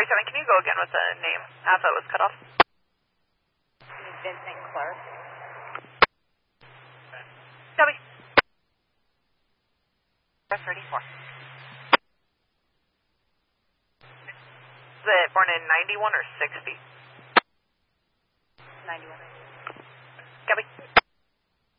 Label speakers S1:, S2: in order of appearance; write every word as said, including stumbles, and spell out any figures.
S1: forty-seven, can you go again with the name? Alpha was cut off.
S2: Vincent Clark.
S1: Copy.
S2: thirty-four.
S1: Is it born in ninety-one or sixty?
S2: ninety-one.
S1: Copy.